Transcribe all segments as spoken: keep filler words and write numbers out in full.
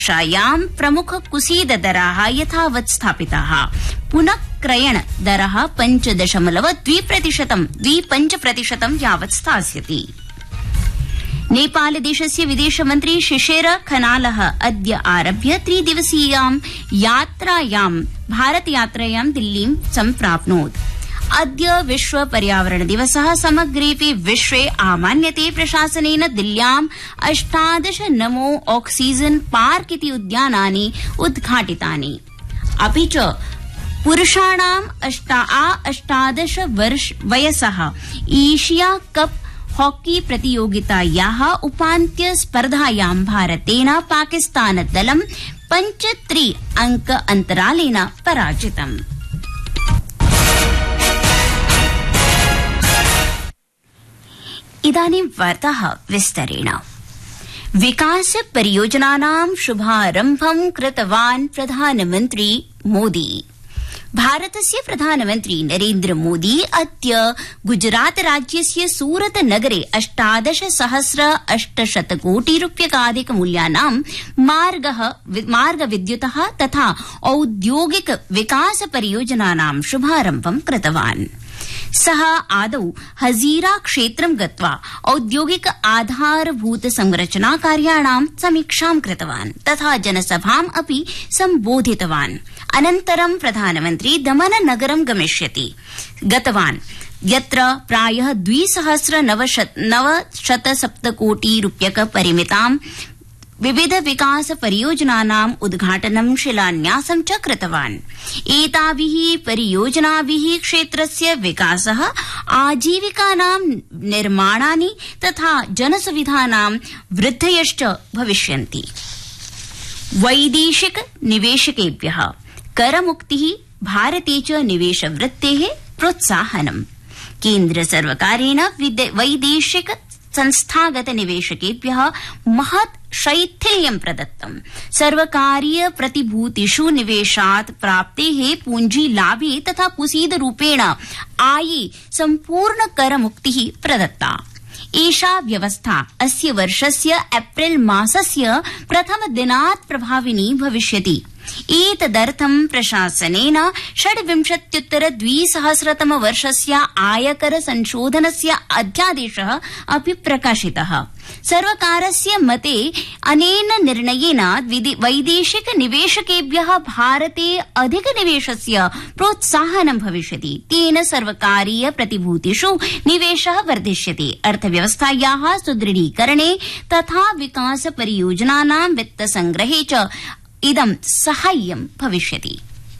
शायां प्रमुख कुसीद दराः यथावत् स्थापिताः। पुनः क्रयण दरः पंच दशमलव द्वि प्रतिशतं द्वि पंच प्रतिशतं यावत् स्थास्यति। नेपाल देशस्य विदेशमन्त्री शिशिर खनालः अद्य आरभ्य त्रिदिवसीयां यात्रायां भारतयात्रायां दिल्लीं सम्प्राप्नोत्। अद्य विश्व पर्यावरण दिवसः समग्रेऽपि विश्वे आमान्यते। प्रशासनेन दिल्ल्याम् अष्टादश नमो ऑक्सीजन पार्क इति उद्यानानि उद्घाटितानि। अपि च पुरुषाणाम् अष्टादश वर्ष वयसः एशिया कप हॉकी प्रतियोगितायाः उपान्त्य स्पर्धायां भारतेन पाकिस्तान दलं पंच त्रि अंक अन्तरालेन पराजितम्। इदानीं वार्ताः विस्तरेण। विकास परियोजनानां शुभारम्भं कृतवान् प्रधानमन्त्री मोदी। भारतस्य प्रधानमन्त्री नरेन्द्र मोदी अद्य गुजरात राज्यस्य सूरत नगरे अष्टादश सहस्र अष्टशत कोटि रूप्यकाधिक मूल्यानां मार्ग विद्युतः तथा औद्योगिक विकास परियोजनानां शुभारम्भं कृतवान्। सः आदौ हजीरा क्षेत्रं गत्वा औद्योगिक आधारभूत संरचना कार्याणां समीक्षां कृतवान् तथा जनसभाम् अपि सम्बोधितवान्। अनन्तरं प्रधानमन्त्री दमन नगरं गमिष्यति गतवान् यत्र प्रायः द्विसहस्र नवशत सप्त कोटि रूप्यक परिमितां विविध विकास परियोजनानाम् उद्घाटनं शिलान्यासं च कृतवान्। एताभिः परियोजनाभिः क्षेत्रस्य विकासः आजीविकानां निर्माणानि तथा जनसुविधानां वृद्धयश्च भविष्यन्ति। वैदेशिक निवेशकेभ्यः करमुक्तिः भारते च निवेशवृत्तेः प्रोत्साहनम्। केन्द्र सर्वकारेण वैदेशिक संस्थागत निवेशकेभ्यः महत् शैथिल्यं प्रदत्तम्। सर्वकारीय प्रतिभूतिषु निवेशात् प्राप्तेः पूंजीलाभे तथा कुसीदरूपेण आये सम्पूर्ण करमुक्तिः प्रदत्ता। एषा व्यवस्था अस्य वर्षस्य एप्रिल मासस्य प्रथमदिनात् प्रभाविनी भविष्यति। एतदर्थं प्रशासनेन षड्विंशत्युत्तर द्विसहस्रतम वर्षस्य आयकर संशोधनस्य अध्यादेशः अपि प्रकाशितः। सर्वकारस्य मते अनेन निर्णयेन वैदेशिक निवेशकेभ्यः भारते अधिक निवेशस्य प्रोत्साहनं भविष्यति। तेन सर्वकारीय प्रतिभूतिषु निवेशः वर्धिष्यति। अर्थव्यवस्थायाः सुदृढीकरणे तथा विकास परियोजनानां वित्तसंग्रहे च इदं साहाय्यं भविष्यति।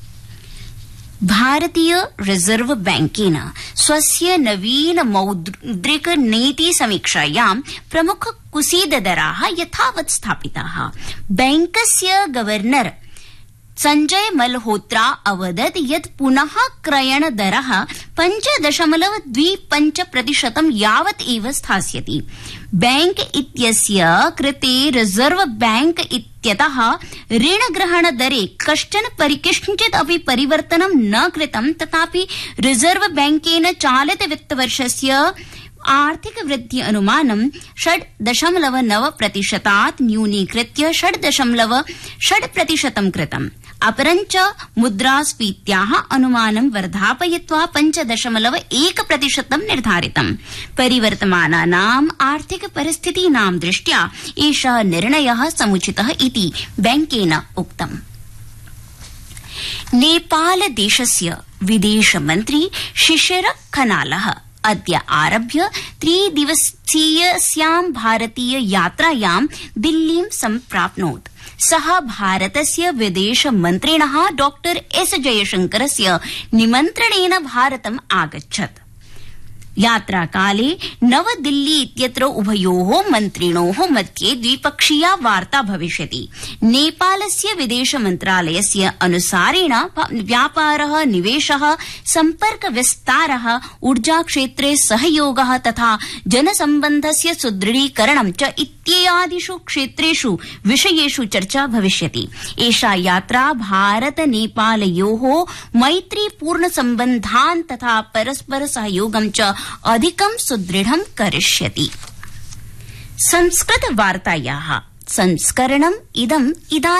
भारतीय रिजर्व बैंकेन स्वस्य नवीन मौद्रिक नीति समीक्षायां प्रमुख कुसीद दराः यथावत् स्थापिताः। बैंकस्य गवर्नर संजय मल्होत्रा अवदत् यत् पुनः क्रयण दरः पंच दशमलव द्वि पंच प्रतिशतं यावत् एव स्थास्यति। बैंक इत्यस्य कृते रिजर्व बैंक इत्यतः ऋणग्रहण दरे कश्चन परिकिञ्चित् अपि परिवर्तनं न कृतं। तथापि रिजर्व बैंकेन चालित वित्तवर्षस्य आर्थिक वृद्धि अनुमानं षड् दशमलव नव प्रतिशतात् न्यूनीकृत्य षड् दशमलव षड् प्रतिशतं कृतम्। अपरञ्च मुद्रास्फीत्याः अनुमानं वर्धापयित्वा पंच दशमलव एक प्रतिशतं निर्धारितम्। परिवर्तमानानाम् आर्थिक परिस्थितीनां दृष्ट्या एषः निर्णयः समुचितः इति बैंकेन उक्तम्। नेपाल देशस्य विदेशमन्त्री शिशिर खनालः अद्य आरभ्य त्रिदिवसीयस्यां भारतीय यात्रायां दिल्लीं सम्प्राप्नोत्। सः भारतस्य विदेश मन्त्रिणः डॉक्टर एस जयशंकरस्य निमन्त्रणेन भारतम् आगच्छत्। यात्राकाले नवदिल्ली इत्यत्र उभयोः मन्त्रिणोः मध्ये द्विपक्षीया वार्ता भविष्यति। नेपालस्य विदेश मन्त्रालयस्य अनुसारेण व्यापारः, निवेशः, सम्पर्क विस्तारः, ऊर्जाक्षेत्रे सहयोगः तथा जनसम्बन्धस्य सुदृढीकरणं च इत्यादिषु क्षेत्रेषु विषयेषु चर्चा भविष्यति। एषा यात्रा भारत नेपालयोः मैत्रीपूर्ण सम्बन्धान् तथा परस्पर सहयोगं च अधिकं सुदृढं करिष्यति। संस्कृत वार्तायाः संस्करणम् इदम् इदानीं